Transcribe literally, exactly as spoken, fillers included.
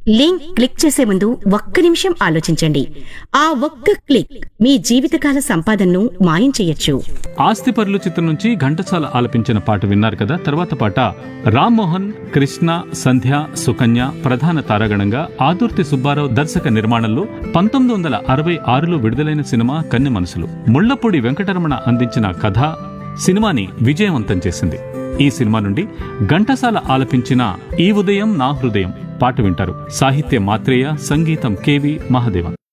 Link click చేసే ముందు ఒక్క నిమిషం ఆలోచించండి. ఆ ఒక్క క్లిక్ మీ జీవితకాల సంపాదనను మాయం చేయొచ్చు. ఆస్తిపరులు చిత్రం నుంచి ఘంటసాల ఆలపించిన పాట విన్నారు కదా. తర్వాత పాట రామ్మోహన్, కృష్ణ, సంధ్య, సుకన్య ప్రధాన తారాగణంగా ఆదుర్తి సుబ్బారావు దర్శక నిర్మాణంలో పంతొమ్మిది వందల అరవై ఆరులో విడుదలైన సినిమా కన్నె మనసులు. ముళ్లపూడి వెంకటరమణ అందించిన కథ సినిమాని విజయవంతం చేసింది. ఈ సినిమా నుండి ఘంటసాల ఆలపించిన ఈ ఉదయం నా హృదయం పాట వింటారు. సాహిత్యం మాత్రేయ, సంగీతం కెవి మహాదేవన్.